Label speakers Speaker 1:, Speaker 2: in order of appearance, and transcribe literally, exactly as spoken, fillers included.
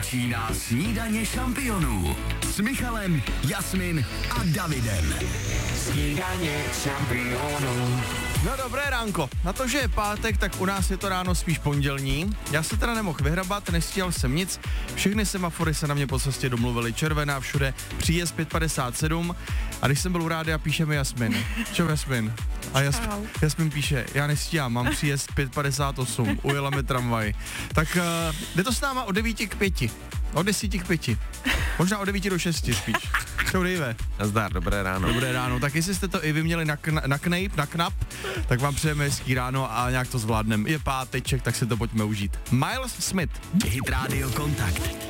Speaker 1: Začíná snídaně šampionů s Michalem, Jasmin a Davidem. Snídaně šampionů.
Speaker 2: No dobré ránko. Na to, že je pátek, tak u nás je to ráno spíš pondělní. Já se teda nemohl vyhrabat, nestíhal jsem nic. Všechny semafory se na mě po cestě domluvily. Červená všude, příjezd pět padesát sedm. A když jsem byl u rádia, píše mi Jasmin. Čau Jasmin. A Jas, Jasmin píše, já nestíhám, mám příjezd pět padesát osm, ujela mi tramvaj. Tak uh, jde to s náma od devíti k pěti. Od desíti k pěti. Možná od devíti do šesti spíš. Čau Dejve.
Speaker 3: Nazdar, dobré ráno.
Speaker 2: Dobré ráno. Tak jestli jste to i vy měli na, kn- na knejp, na knap, tak vám přejeme hezký ráno a nějak to zvládneme. Je páteček, tak si to pojďme užít. Miles Smith.
Speaker 1: Hit Radio Kontakt.